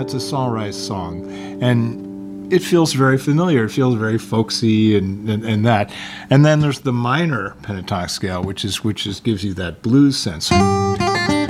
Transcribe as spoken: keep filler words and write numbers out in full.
That's a Saul Rise song. And it feels very familiar. It feels very folksy and, and, and that. And then there's the minor pentatonic scale, which is which is gives you that blues sense.